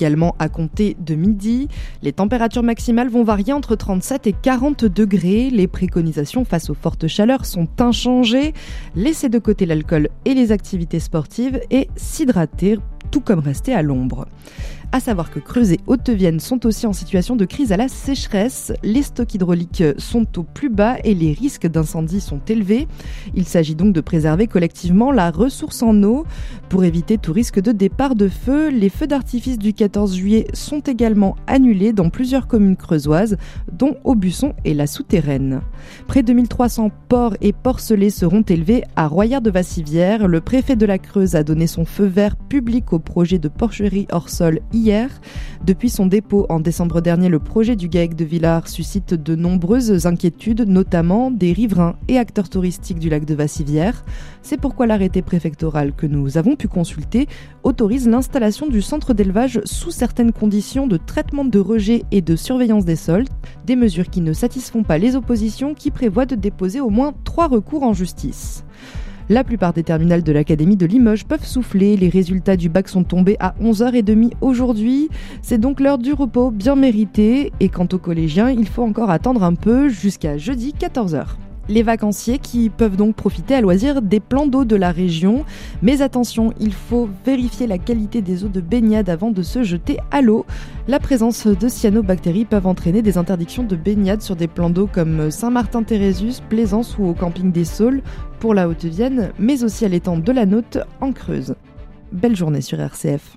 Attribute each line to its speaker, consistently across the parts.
Speaker 1: Également à compter de midi, les températures maximales vont varier entre 37 et 40 degrés. Les préconisations face aux fortes chaleurs sont inchangées. Laissez de côté l'alcool et les activités sportives et s'hydrater, tout comme rester à l'ombre. À savoir que Creuse et Haute-Vienne sont aussi en situation de crise à la sécheresse. Les stocks hydrauliques sont au plus bas et les risques d'incendie sont élevés. Il s'agit donc de préserver collectivement la ressource en eau. Pour éviter tout risque de départ de feu, les feux d'artifice du 14 juillet sont également annulés dans plusieurs communes creusoises, dont Aubusson et la Souterraine. Près de 1300 porcs et porcelets seront élevés à Royère-de-Vassivière. Le préfet de la Creuse a donné son feu vert public au projet de porcherie hors sol hier. Depuis son dépôt en décembre dernier, le projet du GAEC de Villars suscite de nombreuses inquiétudes, notamment des riverains et acteurs touristiques du lac de Vassivière. C'est pourquoi l'arrêté préfectoral que nous avons pu consulter autorise l'installation du centre d'élevage sous certaines conditions de traitement de rejet et de surveillance des sols, des mesures qui ne satisfont pas les oppositions qui prévoient de déposer au moins 3 recours en justice. La plupart des terminales de l'Académie de Limoges peuvent souffler. Les résultats du bac sont tombés à 11h30 aujourd'hui. C'est donc l'heure du repos bien mérité. Et quant aux collégiens, il faut encore attendre un peu jusqu'à jeudi 14h. Les vacanciers qui peuvent donc profiter à loisir des plans d'eau de la région. Mais attention, il faut vérifier la qualité des eaux de baignade avant de se jeter à l'eau. La présence de cyanobactéries peuvent entraîner des interdictions de baignade sur des plans d'eau comme Saint-Martin-Thérésus, Plaisance ou au camping des Saules pour la Haute-Vienne, mais aussi à l'étang de la Naute en Creuse. Belle journée sur RCF.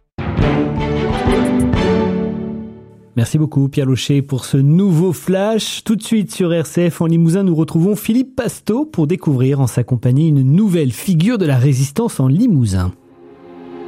Speaker 2: Merci beaucoup Pierre Locher pour ce nouveau flash. Tout de suite sur RCF en Limousin, nous retrouvons Philippe Pasteau pour découvrir en sa compagnie une nouvelle figure de la résistance en Limousin.